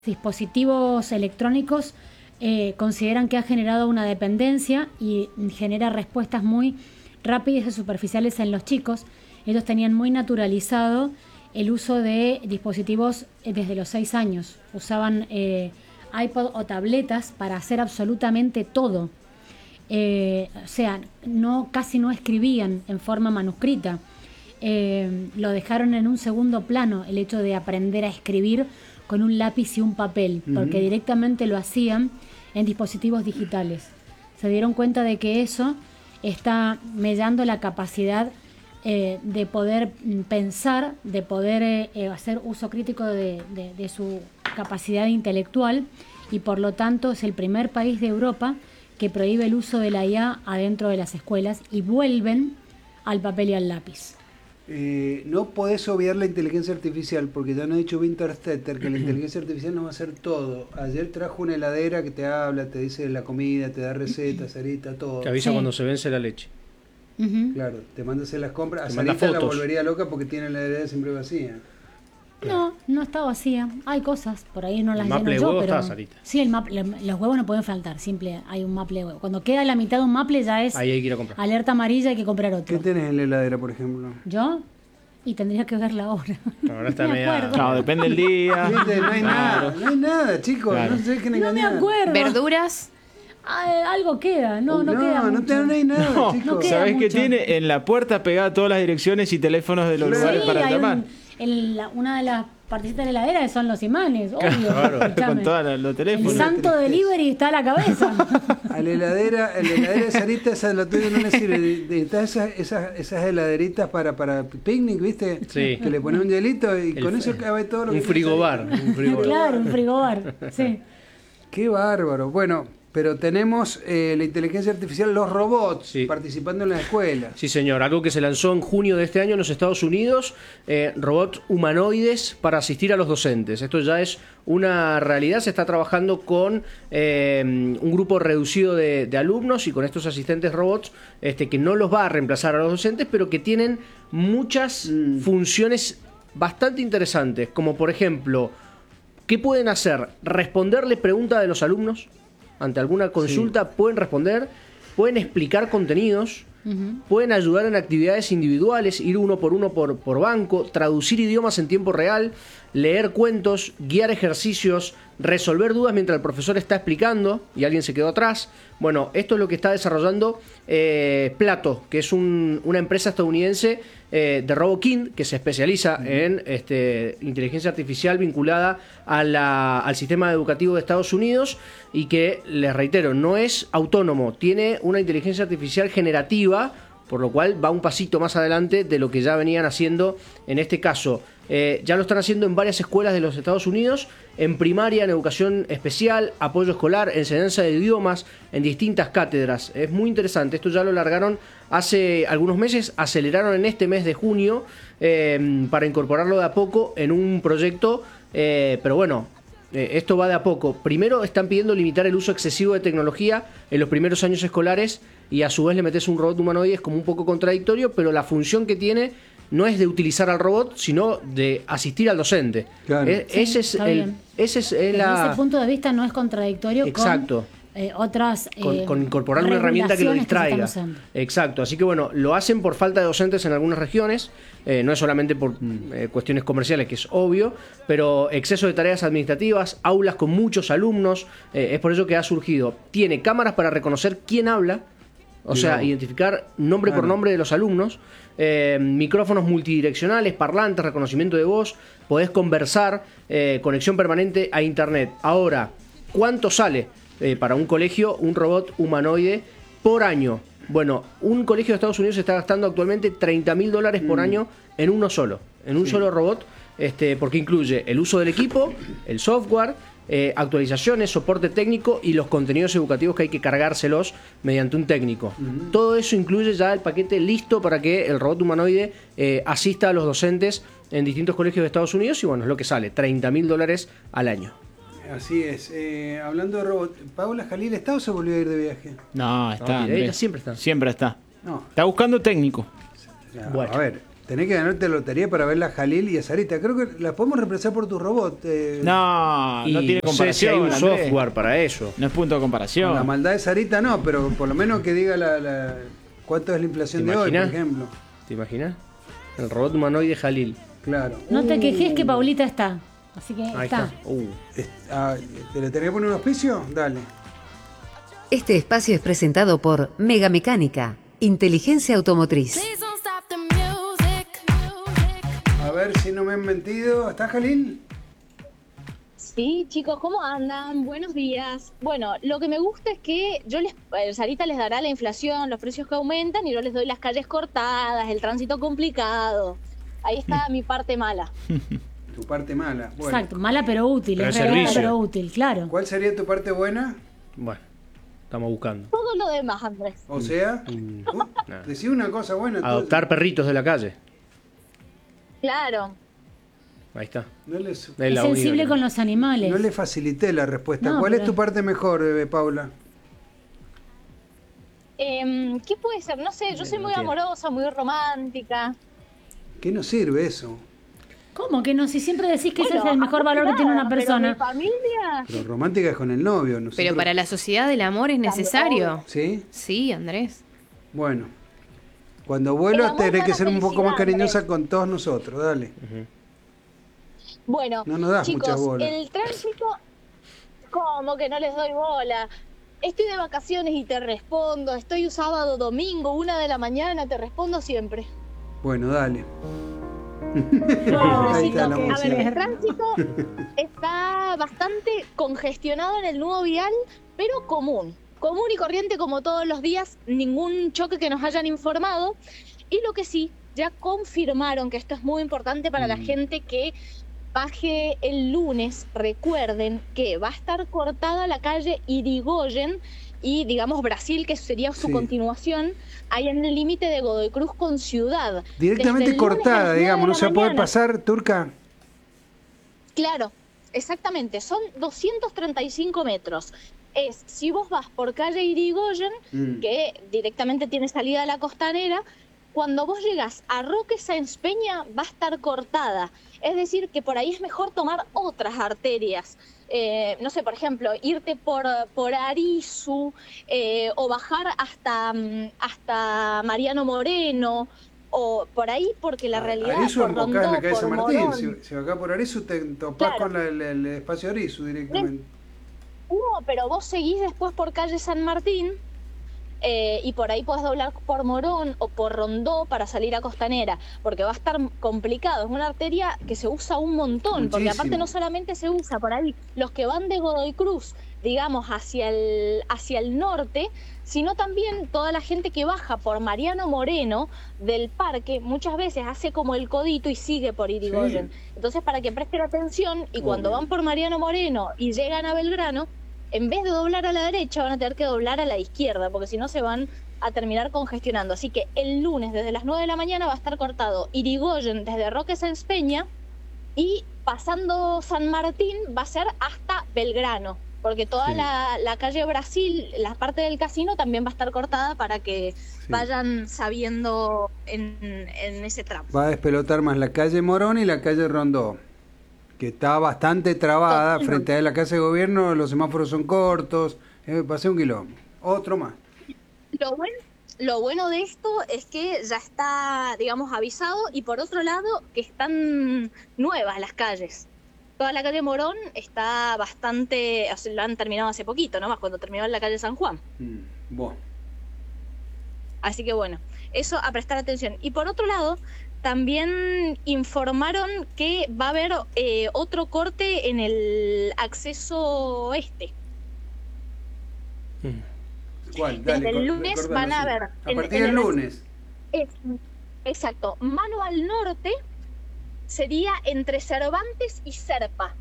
dispositivos electrónicos consideran que ha generado una dependencia y genera respuestas muy rápidas y superficiales en los chicos. Ellos tenían muy naturalizado el uso de dispositivos desde los 6 años. Usaban iPod o tabletas para hacer absolutamente todo. O sea, casi no escribían en forma manuscrita. Lo dejaron en un segundo plano el hecho de aprender a escribir con un lápiz y un papel, porque directamente lo hacían en dispositivos digitales. Se dieron cuenta de que eso está mellando la capacidad de poder pensar, de poder hacer uso crítico de su capacidad intelectual, y por lo tanto es el primer país de Europa que prohíbe el uso de la IA adentro de las escuelas y vuelven al papel y al lápiz. No podés obviar la inteligencia artificial, porque ya nos ha dicho Winterstetter que la inteligencia artificial no va a hacer todo. Ayer trajo una heladera que te habla, te dice la comida, te da recetas, Sarita, todo. Te avisa cuando se vence la leche. Claro, te manda a hacer las compras. Te A manda Sarita la fotos. volvería loca porque tiene la heladera siempre vacía. No está vacía. Hay cosas, por ahí no las lleno maple de yo, huevo pero está, Sarita. sí, los huevos no pueden faltar, simple hay un maple de huevo. Cuando queda la mitad de un maple ya es Ahí hay que ir a comprar. alerta amarilla, hay que comprar ¿Qué otro. tenés en la heladera, por ejemplo? ¿Yo? Y tendría que ver la hora. Ahora está No me media... acuerdo. No, depende del día. ¿Viste? No hay nada, no hay nada, chicos. Claro. No se dejen No me engañar. acuerdo. ¿Verduras? Algo queda, no queda no, mucho. no hay nada, No, chicos. queda ¿sabés qué mucho. tiene? En la puerta pegada todas las direcciones y teléfonos de los Claro. lugares para hay llamar. una de las partecitas de la heladera son los imanes, obvio. Claro. Escuchame. Con todos los El teléfonos. santo delivery está a la cabeza. A la heladera de Sarita, esa la tuya no le sirve. Está esas heladeritas para picnic, ¿viste? Sí. Que le pones un hielito y con eso cabe todo lo que Un frigobar. Claro, un frigobar. Sí. Qué bárbaro. Bueno, pero tenemos la inteligencia artificial, los robots, Sí. participando en las escuelas. Sí, señor. Algo que se lanzó en junio de este año en los Estados Unidos, robots humanoides para asistir a los docentes. Esto ya es una realidad. Se está trabajando con un grupo reducido de alumnos y con estos asistentes robots que no los va a reemplazar a los docentes, pero que tienen muchas funciones bastante interesantes, como por ejemplo, ¿qué pueden hacer? Responderle preguntas de los alumnos. Ante alguna consulta pueden responder, pueden explicar contenidos, pueden ayudar en actividades individuales, ir uno por banco, traducir idiomas en tiempo real, leer cuentos, guiar ejercicios, resolver dudas mientras el profesor está explicando y alguien se quedó atrás. Bueno, esto es lo que está desarrollando Plato, que es una empresa estadounidense de RoboKind, que se especializa en inteligencia artificial vinculada al sistema educativo de Estados Unidos y que, les reitero, no es autónomo, tiene una inteligencia artificial generativa, por lo cual va un pasito más adelante de lo que ya venían haciendo en este caso. Ya lo están haciendo en varias escuelas de los Estados Unidos, en primaria, en educación especial, apoyo escolar, enseñanza de idiomas, en distintas cátedras. Es muy interesante, esto ya lo largaron hace algunos meses, aceleraron en este mes de junio para incorporarlo de a poco en un proyecto, pero bueno, esto va de a poco. Primero están pidiendo limitar el uso excesivo de tecnología en los primeros años escolares y a su vez le metes un robot humanoide, es como un poco contradictorio, pero la función que tiene no es de utilizar al robot, sino de asistir al docente. Claro. Desde ese punto de vista no es contradictorio. Exacto. Con otras con incorporar una herramienta que lo distraiga. Que se están usando. Exacto, así que bueno, lo hacen por falta de docentes en algunas regiones, no es solamente por cuestiones comerciales, que es obvio, pero exceso de tareas administrativas, aulas con muchos alumnos, es por eso que ha surgido. Tiene cámaras para reconocer quién habla, o sea, identificar nombre por nombre de los alumnos, micrófonos multidireccionales, parlantes, reconocimiento de voz, podés conversar, conexión permanente a internet. Ahora, ¿cuánto sale para un colegio un robot humanoide por año? Bueno, un colegio de Estados Unidos está gastando actualmente $30.000 por año en uno solo, en un solo robot, porque incluye el uso del equipo, el software, actualizaciones, soporte técnico y los contenidos educativos que hay que cargárselos mediante un técnico. Todo eso incluye ya el paquete listo para que el robot humanoide asista a los docentes en distintos colegios de Estados Unidos y bueno, es lo que sale, $30.000 al año. Así es. Hablando de robot, ¿Paula Jalil está o se volvió a ir de viaje? No, está. No, Andrés. ella siempre está. Siempre está. No. Está buscando técnico. Bueno. A ver, Tenés que ganarte la lotería para ver a Jalil y a Sarita. Creo que las podemos reemplazar por tu robot. No Y tiene no sé si hay comparación. un Andrés. software para eso. No es punto de Con comparación. la maldad de Sarita no, pero por lo menos que diga cuánto es la inflación ¿Te de hoy, por imaginas? ejemplo. ¿Te imaginas? El robot humanoide Jalil. Claro. No te quejes que Paulita está. Así que Ahí está. está. ¿Te le tenés que poner un auspicio? Dale. Este espacio es presentado por Mega Mecánica, Inteligencia Automotriz. A ver si no me han mentido. ¿Está Jalil? Sí, chicos, ¿cómo andan? Buenos días. Bueno, lo que me gusta es que Sarita les dará la inflación, los precios que aumentan y yo les doy las calles cortadas, el tránsito complicado. Ahí está mi parte mala. Tu parte mala. Bueno. Exacto, mala pero útil. Pero es es realista servicio. pero útil, claro. ¿Cuál sería tu parte buena? Bueno, estamos buscando. Todo lo demás, Andrés. O sea, Nada. decí una cosa buena. entonces. Adoptar perritos de la calle. Claro. Ahí está. No le, Es Es la sensible única que- con los animales. no le facilité la respuesta. No, ¿Cuál es pero- tu parte mejor, Paula? ¿Qué puede ser? No sé, yo soy no muy tiene. amorosa, muy romántica. ¿Qué nos sirve eso? ¿Cómo que no? Si siempre decís que ese es Bueno, el mejor valor que tiene una pero persona. mi familia... Pero romántica es con el novio. Nosotros... Pero para la sociedad del amor es necesario. ¿Sí? Sí, Andrés. Bueno. Cuando El vuelvas amor tenés da que la ser un poco más felicidad, cariñosa Andrés. con todos nosotros. Dale. Bueno, No nos das chicos, muchas bolas. el tránsito, ¿cómo que no les doy bola? Estoy de vacaciones y te respondo. Estoy sábado, domingo, 1 de la mañana, te respondo siempre. Bueno, dale. Bueno, Ahí está la a ver, música. el tránsito está bastante congestionado en el nuevo vial, pero común. Común y corriente como todos los días, ningún choque que nos hayan informado. Y lo que sí, ya confirmaron que esto es muy importante para la gente que baje el lunes. Recuerden que va a estar cortada la calle Irigoyen y, digamos, Brasil, que sería su Sí. continuación, ahí en el límite de Godoy Cruz con Ciudad. Directamente Desde el lunes a cortada, las 9 digamos. de No la se puede mañana. pasar, Turca. Claro, exactamente. Son 235 metros. Si vos vas por calle Irigoyen, que directamente tiene salida a la costanera, cuando vos llegas a Roque Sáenz Peña va a estar cortada. Es decir, que por ahí es mejor tomar otras arterias. No sé, por ejemplo, irte por Arizu o bajar hasta Mariano Moreno o por ahí, porque la realidad Arizu por embocás en la Rondó, calle San por Martín. Morón. Si acá por Arizu te topás Claro. con el espacio Arizu directamente. No, pero vos seguís después por calle San Martín y por ahí podés doblar por Morón o por Rondó para salir a Costanera, porque va a estar complicado. Es una arteria que se usa un montón, porque Muchísimo. aparte no solamente se usa por ahí los que van de Godoy Cruz, digamos, hacia el norte, sino también toda la gente que baja por Mariano Moreno del parque, muchas veces hace como el codito y sigue por Irigoyen. Sí. Entonces, para que presten atención, y cuando Obvio. van por Mariano Moreno y llegan a Belgrano, en vez de doblar a la derecha, van a tener que doblar a la izquierda, porque si no se van a terminar congestionando. Así que el lunes, desde las 9 de la mañana, va a estar cortado Irigoyen desde Roque Sáenz Peña y pasando San Martín va a ser hasta Belgrano, porque toda Sí. la calle Brasil, la parte del casino, también va a estar cortada para que vayan sabiendo en ese tramo. Va a despelotar más la calle Morón y la calle Rondó, que está bastante trabada. Totalmente. Frente a la casa de gobierno los semáforos son cortos. Pasé un kilómetro. Otro más. Lo bueno de esto es que ya está, digamos, avisado, y por otro lado que están nuevas las calles. Toda la calle Morón está bastante, o sea, lo han terminado hace poquito, nomás cuando terminó la calle San Juan. Bueno. Así que bueno, eso a prestar atención. Y por otro lado, también informaron que va a haber otro corte en el acceso este. ¿Cuál? Desde el cor- lunes recordalo, van a sí. ver. A en partir del el- lunes. Exacto. Mano al norte sería entre Cervantes y Serpa.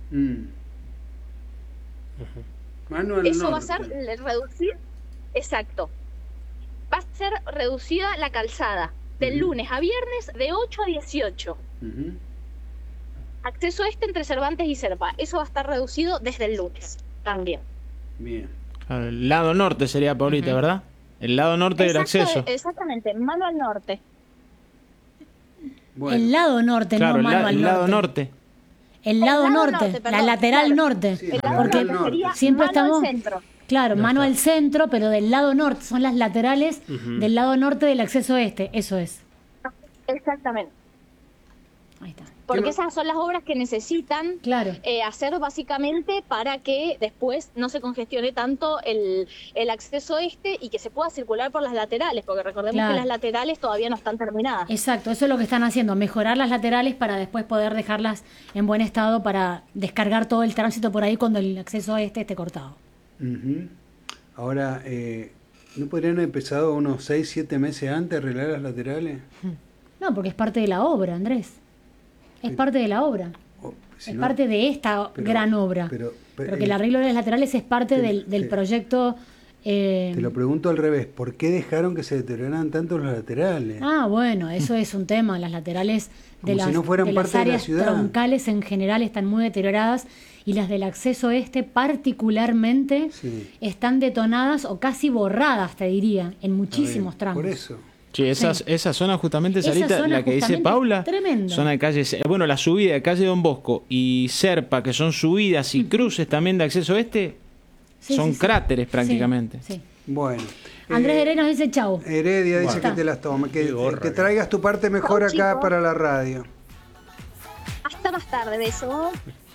Mano al Eso va a norte. ser reducir. Exacto. Va a ser reducida la calzada del Ujú. lunes a viernes de 8 a 18. Ujú. Acceso este entre Cervantes y Serpa. Eso va a estar reducido desde el lunes también. Bien. El lado norte sería, Paulita, ¿verdad? El lado norte del Exacto, acceso. Exactamente, mano al norte. Bueno. El lado norte, Claro, no mano al el lado norte. norte. El lado norte, perdón, la lateral claro. norte. Sí, El lado porque norte sería siempre mano al estamos... centro. Claro, Ya mano está. al centro, pero del lado norte. Son las laterales del lado norte del acceso este. Eso es. Exactamente. Ahí está. Porque esas son las obras que necesitan Claro. hacer básicamente para que después no se congestione tanto el acceso este y que se pueda circular por las laterales, porque recordemos Claro. que las laterales todavía no están terminadas. Exacto, eso es lo que están haciendo, mejorar las laterales para después poder dejarlas en buen estado para descargar todo el tránsito por ahí cuando el acceso este esté cortado. Ujú. Ahora, ¿no podrían haber empezado unos 6, 7 meses antes a arreglar las laterales? No, porque es parte de la obra, Andrés. Es parte de la obra. O, si Es no- parte de esta pero- gran obra. pero- que el arreglo de las laterales es parte te- del te- proyecto. Te lo pregunto al revés, ¿por qué dejaron que se deterioraran tanto los laterales? Bueno, eso es un tema. Las laterales de Como si las, no fueran de las parte de la áreas ciudad. troncales en general están muy deterioradas y las del acceso este particularmente Sí. están detonadas o casi borradas, te diría, en muchísimos tramos. Por eso. Sí, esa zona justamente, Esa Sarita, zona la que dice justamente Paula, tremenda. zona de calles, bueno, la subida de calle Don Bosco y Serpa, que son subidas y cruces también de acceso este, Sí, son sí, sí. cráteres prácticamente. Sí, sí. Bueno. Andrés Heredia nos dice chau. Heredia dice Bueno. que te las tome, Qué gorra, que traigas tu parte mejor Chau, acá chicos. para la radio. Hasta más tarde, beso.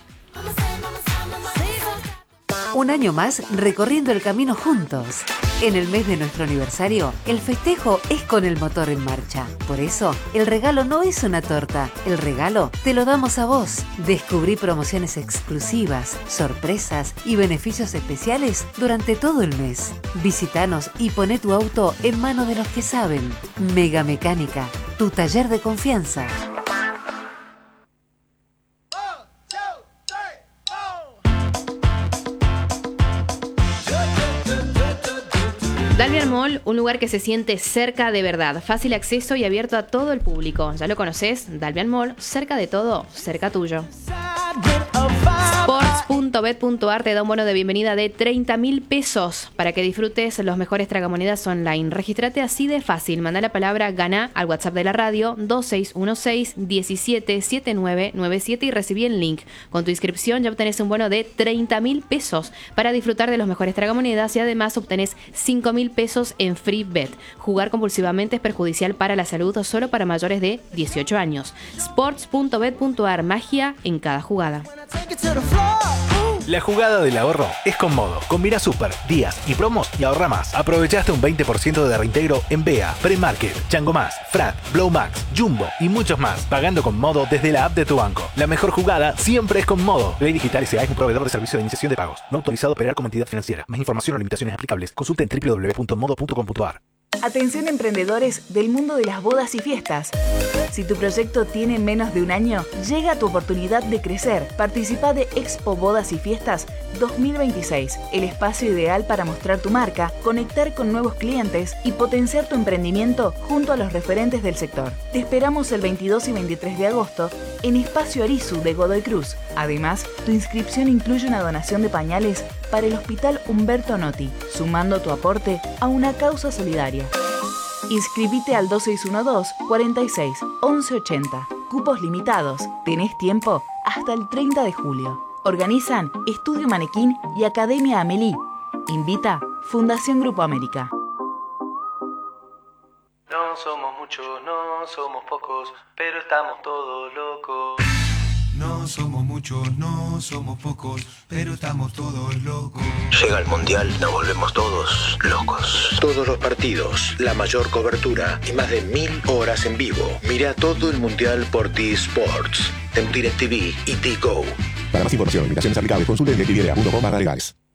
Un año más recorriendo el camino juntos. En el mes de nuestro aniversario, el festejo es con el motor en marcha. Por eso, el regalo no es una torta. El regalo te lo damos a vos. Descubrí promociones exclusivas, sorpresas y beneficios especiales durante todo el mes. Visítanos y poné tu auto en manos de los que saben. Mega Mecánica, tu taller de confianza. Dalvian Mall, un lugar que se siente cerca de verdad, fácil acceso y abierto a todo el público. ¿Ya lo conoces? Dalvian Mall, cerca de todo, cerca tuyo. Sports.bet.ar te da un bono de bienvenida de 30.000 pesos para que disfrutes los mejores tragamonedas online. Regístrate así de fácil. Manda la palabra GANA al WhatsApp de la radio 2616-177997 y recibí el link. Con tu inscripción ya obtenés un bono de 30.000 pesos para disfrutar de los mejores tragamonedas y además obtenés 5.000 pesos en free bet. Jugar compulsivamente es perjudicial para la salud o solo para mayores de 18 años. Sports.bet.ar, magia en cada jugada. La jugada del ahorro es con Modo. Combina super, días y promos y ahorra más. Aprovechaste un 20% de reintegro en BEA, Premarket, Chango Más, Frat, Blow Max, Jumbo y muchos más. Pagando con Modo desde la app de tu banco. La mejor jugada siempre es con Modo. Ley Digital S.A. es un proveedor de servicio de iniciación de pagos. No autorizado a operar como entidad financiera. Más información o limitaciones aplicables. Consulta en www.modo.com.ar. Atención emprendedores del mundo de las bodas y fiestas. Si tu proyecto tiene menos de un año, llega tu oportunidad de crecer. Participa de Expo Bodas y Fiestas 2026, el espacio ideal para mostrar tu marca, conectar con nuevos clientes y potenciar tu emprendimiento junto a los referentes del sector. Te esperamos el 22 y 23 de agosto en Espacio Arizu de Godoy Cruz. Además, tu inscripción incluye una donación de pañales para el Hospital Humberto Notti, sumando tu aporte a una causa solidaria. Inscribite al 2612-46-1180. Cupos limitados. Tenés tiempo hasta el 30 de julio. Organizan Estudio Manequín y Academia Amelie. Invita Fundación Grupo América. No somos muchos, no somos pocos, pero estamos todos locos. No somos muchos, no somos pocos, pero estamos todos locos. Llega el Mundial, nos volvemos todos locos. Todos los partidos, la mayor cobertura y más de 1000 horas en vivo. Mira todo el Mundial por T-Sports, en DirecTV y T-Go. Para más información, limitaciones aplicables, consulte en directv.com/legales.